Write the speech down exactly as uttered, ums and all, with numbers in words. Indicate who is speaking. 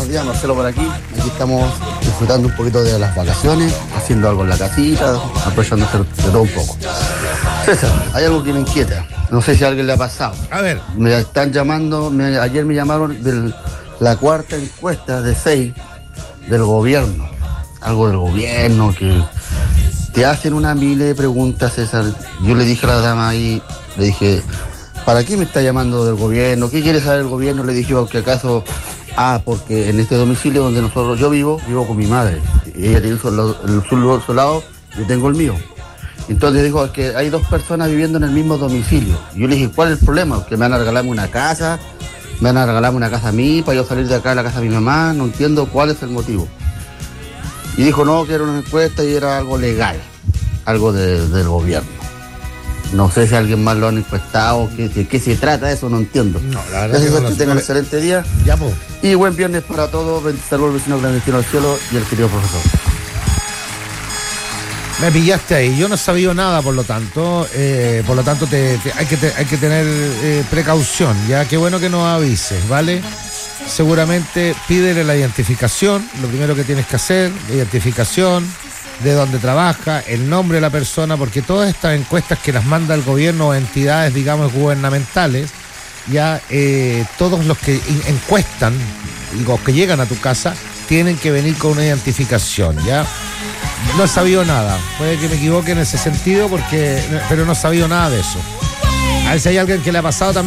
Speaker 1: buenos días, Marcelo por aquí. Aquí estamos disfrutando un poquito de las vacaciones, haciendo algo en la casita, aprovechando de hacer de todo un poco. César, hay algo que me inquieta. No sé si a alguien le ha pasado.
Speaker 2: A ver.
Speaker 1: Me están llamando, me, ayer me llamaron de la cuarta encuesta de seis del gobierno. Algo del gobierno que te hacen una mil de preguntas, César. Yo le dije a la dama ahí, le dije, ¿para qué me está llamando del gobierno? ¿Qué quiere saber el gobierno? Le dije, ¿que acaso? Ah, porque en este domicilio donde nosotros yo vivo, vivo con mi madre. Ella tiene el sur solado, yo tengo el mío. Entonces dijo, es que hay dos personas viviendo en el mismo domicilio. Y yo le dije, ¿cuál es el problema? Que me van a regalarme una casa, me van a regalarme una casa a mí, para yo salir de acá a la casa de mi mamá, no entiendo cuál es el motivo. Y dijo, no, que era una encuesta y era algo legal, algo de, del gobierno. No sé si alguien más lo han encuestado, ¿qué, de qué se trata eso? No entiendo. No, la verdad Gracias, que, no que tengan un excelente día.
Speaker 2: Ya, pues.
Speaker 1: Y buen viernes para todos. Saludos al vecino clandestino del cielo y el querido profesor.
Speaker 2: Me pillaste ahí. Yo no sabía nada, por lo tanto. Eh, por lo tanto, te, te, hay, que te, hay que tener eh, precaución. Ya, qué bueno que nos avises, ¿vale? Seguramente pídele la identificación. Lo primero que tienes que hacer, la identificación de dónde trabaja, el nombre de la persona, porque todas estas encuestas que las manda el gobierno o entidades, digamos, gubernamentales, ya eh, todos los que encuestan, los que llegan a tu casa, tienen que venir con una identificación, ¿ya? No he sabido nada, puede que me equivoque en ese sentido, porque pero no he sabido nada de eso. A ver si hay alguien que le ha pasado también.